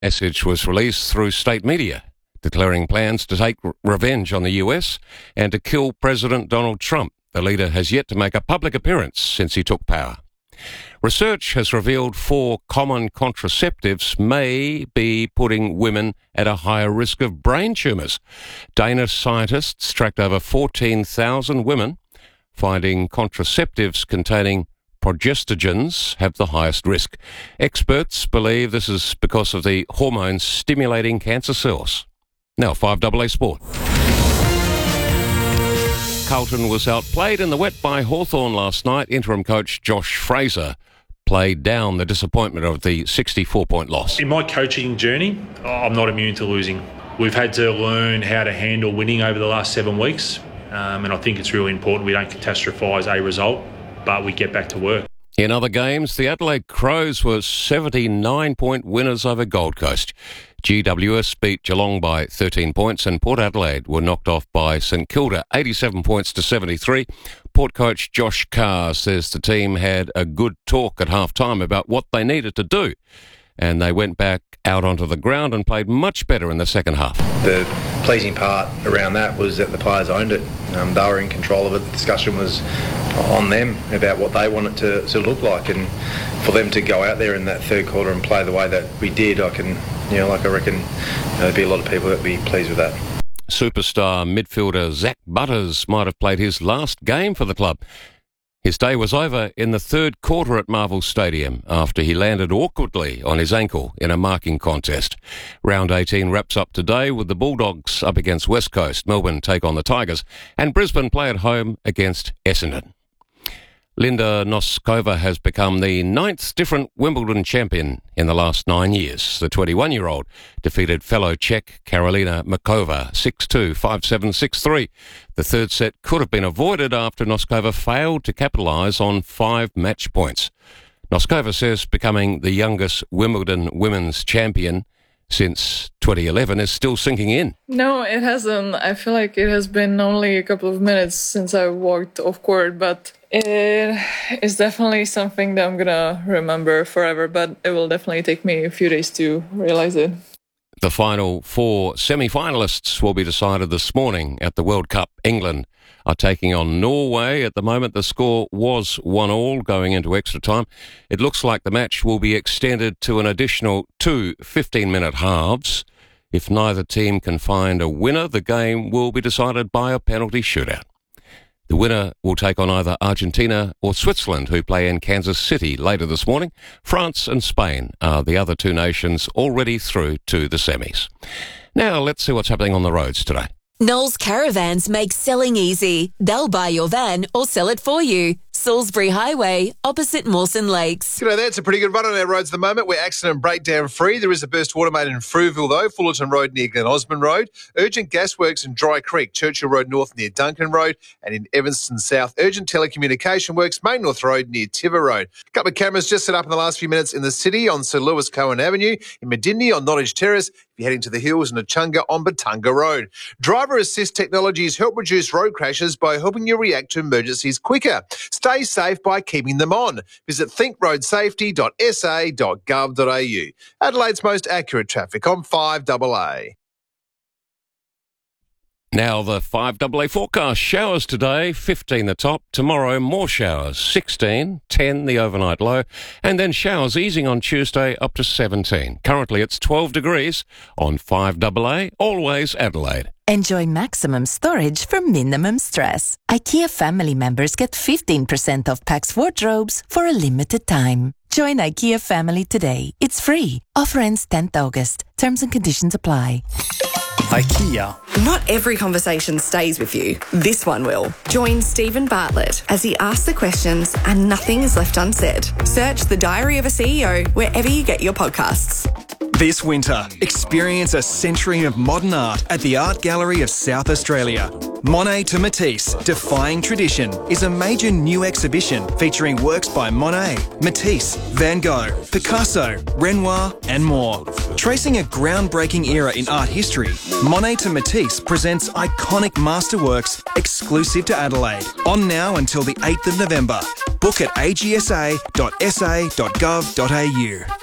message was released through state media, declaring plans to take revenge on the US and to kill President Donald Trump. The leader has yet to make a public appearance since he took power. Research has revealed 4 common contraceptives may be putting women at a higher risk of brain tumours. Danish scientists tracked over 14,000 women, finding contraceptives containing progestogens have the highest risk. Experts believe this is because of the hormones stimulating cancer cells. Now, 5AA Sport. Carlton was outplayed in the wet by Hawthorn last night. Interim coach Josh Fraser played down the disappointment of the 64-point loss. In my coaching journey, I'm not immune to losing. We've had to learn how to handle winning over the last 7 weeks, and I think it's really important we don't catastrophise a result, but we get back to work. In other games, the Adelaide Crows were 79-point winners over Gold Coast. GWS beat Geelong by 13 points and Port Adelaide were knocked off by St Kilda, 87 points to 73. Port coach Josh Carr says the team had a good talk at half-time about what they needed to do, and they went back out onto the ground and played much better in the second half. The pleasing part around that was that the players owned it. They were in control of it. The discussion was on them about what they wanted to look like, and for them to go out there in that third quarter and play the way that we did, I reckon there'd be a lot of people that'd be pleased with that. Superstar midfielder Zach Butters might have played his last game for the club. His day was over in the third quarter at Marvel Stadium after he landed awkwardly on his ankle in a marking contest. Round 18 wraps up today with the Bulldogs up against West Coast. Melbourne take on the Tigers and Brisbane play at home against Essendon. Linda Noskova has become the 9th different Wimbledon champion in the last 9 years. The 21-year-old defeated fellow Czech Karolina Makova 6-2, 5-7, 6-3. The third set could have been avoided after Noskova failed to capitalise on 5 match points. Noskova says becoming the youngest Wimbledon women's champion since 2011 is still sinking in. No, it hasn't. I feel like it has been only a couple of minutes since I walked off court, but it is definitely something that I'm gonna remember forever, but it will definitely take me a few days to realize it. The final 4 semi-finalists will be decided this morning at the World Cup. England are taking on Norway. At the moment, the score was 1-1 going into extra time. It looks like the match will be extended to an additional 2 15-minute halves. If neither team can find a winner, the game will be decided by a penalty shootout. The winner will take on either Argentina or Switzerland, who play in Kansas City later this morning. France and Spain are the other 2 nations already through to the semis. Now, let's see what's happening on the roads today. Knowles Caravans make selling easy. They'll buy your van or sell it for you. Salisbury Highway, opposite Mawson Lakes. G'day there, it's a pretty good run on our roads at the moment. We're accident and breakdown free. There is a burst water main in Frueville though, Fullerton Road near Glen Osmond Road. Urgent gasworks in Dry Creek, Churchill Road North near Duncan Road. And in Evanston South, urgent telecommunication works, Main North Road near Tiver Road. A couple of cameras just set up in the last few minutes in the city on Sir Lewis Cohen Avenue, in Medindie on Nottage Terrace, if you're heading to the hills, and Achunga on Batunga Road. Driver assist technologies help reduce road crashes by helping you react to emergencies quicker. Stay safe by keeping them on. Visit thinkroadsafety.sa.gov.au. Adelaide's most accurate traffic on 5AA. Now the 5AA forecast. Showers today, 15 the top. Tomorrow, more showers, 16, 10 the overnight low. And then showers easing on Tuesday up to 17. Currently it's 12 degrees on 5AA, always Adelaide. Enjoy maximum storage for minimum stress. IKEA family members get 15% off Pax wardrobes for a limited time. Join IKEA family today. It's free. Offer ends 10th August. Terms and conditions apply. IKEA. Not every conversation stays with you. This one will. Join Stephen Bartlett as he asks the questions and nothing is left unsaid. Search The Diary of a CEO wherever you get your podcasts. This winter, experience a century of modern art at the Art Gallery of South Australia. Monet to Matisse, Defying Tradition is a major new exhibition featuring works by Monet, Matisse, Van Gogh, Picasso, Renoir and more. Tracing a groundbreaking era in art history, Monet to Matisse presents iconic masterworks exclusive to Adelaide. On now until the 8th of November. Book at agsa.sa.gov.au.